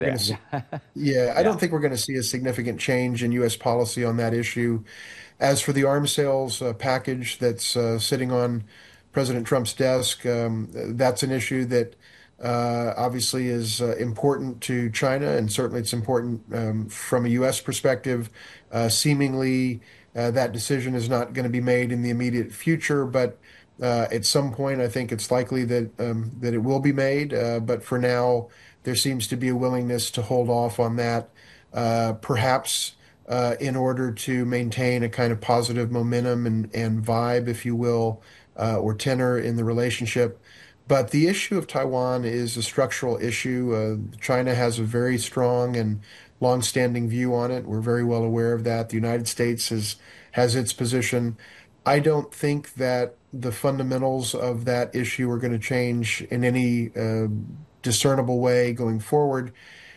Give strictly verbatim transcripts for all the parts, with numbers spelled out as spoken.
We're gonna there. see, yeah, I Yeah. don't think we're going to see a significant change in U S policy on that issue. As for the arms sales uh, package that's uh, sitting on President Trump's desk, um, that's an issue that uh, obviously is uh, important to China, and certainly it's important um, from a U S perspective. Uh, seemingly, uh, that decision is not going to be made in the immediate future, but uh, at some point, I think it's likely that um, that it will be made. Uh, but for now, there seems to be a willingness to hold off on that, uh, perhaps uh, in order to maintain a kind of positive momentum and, and vibe, if you will, uh, or tenor in the relationship. But the issue of Taiwan is a structural issue. Uh, China has a very strong and longstanding view on it. We're very well aware of that. The United States has has its position. I don't think that the fundamentals of that issue are going to change in any uh, discernible way going forward.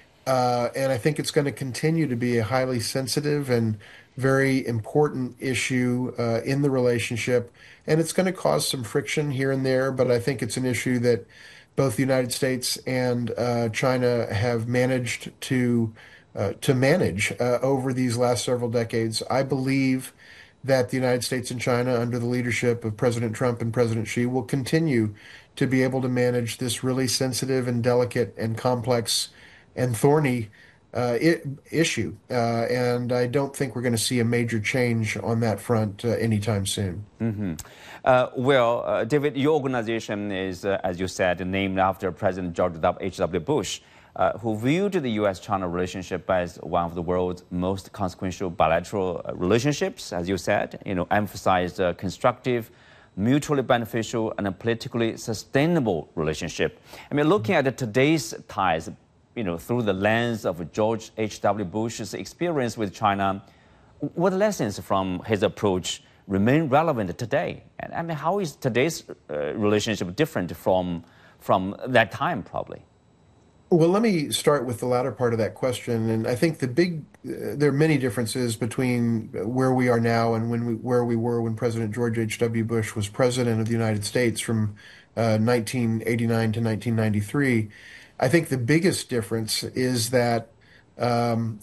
Uh, and I think it's going to continue to be a highly sensitive and very important issue uh, in the relationship. And it's going to cause some friction here and there, but I think it's an issue that both the United States and uh, China have managed to uh, to manage uh, over these last several decades. I believe that the United States and China, under the leadership of President Trump and President Xi, will continue to be able to manage this really sensitive and delicate and complex and thorny uh, I issue. Uh, and I don't think we're going to see a major change on that front uh, anytime soon. Hmm. Uh, well, uh, David, your organization is, uh, as you said, named after President George H W. Bush, uh, who viewed the U S China relationship as one of the world's most consequential bilateral uh, relationships, as you said, you know, emphasized a constructive, mutually beneficial, and a politically sustainable relationship. I mean, looking at today's ties, you know, through the lens of George H W. Bush's experience with China, what lessons from his approach remain relevant today? And I mean, how is today's uh, relationship different from from that time, probably? Well, let me start with the latter part of that question. And I think the big, uh, there are many differences between where we are now and when we, where we were when President George H W. Bush was president of the United States from uh, nineteen eighty-nine to nineteen ninety-three. I think the biggest difference is that um,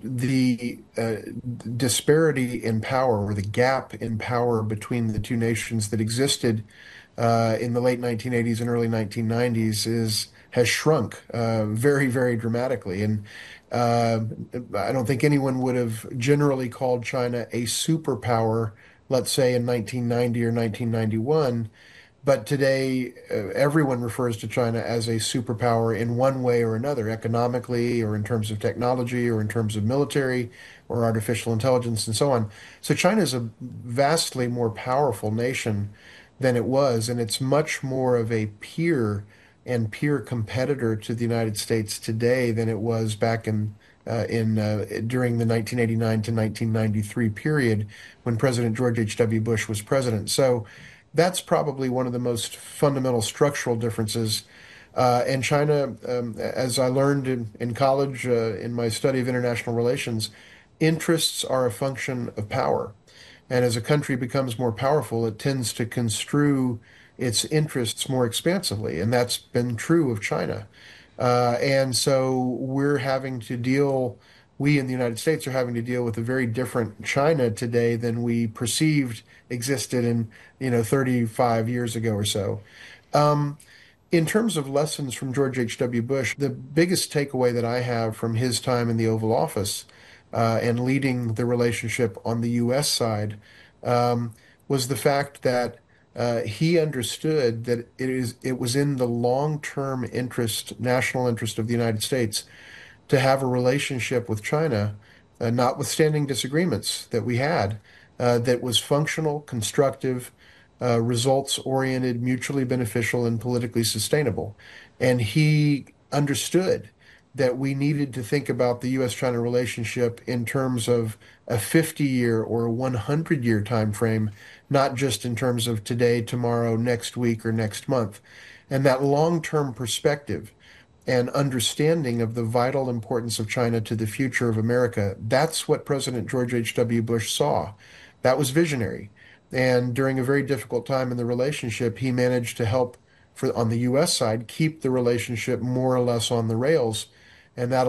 the uh, disparity in power, or the gap in power between the two nations that existed uh, in the late nineteen eighties and early nineteen nineties is has shrunk uh, very, very dramatically. And uh, I don't think anyone would have generally called China a superpower, let's say in nineteen ninety or nineteen ninety-one. But today, uh, everyone refers to China as a superpower in one way or another, economically, or in terms of technology, or in terms of military, or artificial intelligence, and so on. So China is a vastly more powerful nation than it was, and it's much more of a peer and peer competitor to the United States today than it was back in uh, in uh, during the nineteen eighty-nine to nineteen ninety-three period when President George H W. Bush was president. So that's probably one of the most fundamental structural differences. Uh, and China, um, as I learned in, in college uh, in my study of international relations, interests are a function of power. And as a country becomes more powerful, it tends to construe its interests more expansively. And that's been true of China. Uh, and so we're having to deal, we in the United States are having to deal with a very different China today than we perceived existed in, you know, thirty-five years ago or so. Um, in terms of lessons from George H W. Bush, the biggest takeaway that I have from his time in the Oval Office uh, and leading the relationship on the U S side um, was the fact that uh, he understood that it is it was in the long-term interest, national interest of the United States to have a relationship with China, uh, notwithstanding disagreements that we had, uh, that was functional, constructive, uh, results oriented, mutually beneficial, and politically sustainable. And he understood that we needed to think about the U S China relationship in terms of a fifty year or a one hundred year time frame, not just in terms of today, tomorrow, next week, or next month. And that long term perspective and understanding of the vital importance of China to the future of America, that's what President George H W. Bush saw. That was visionary. And during a very difficult time in the relationship, he managed to help for on the U S side keep the relationship more or less on the rails. And that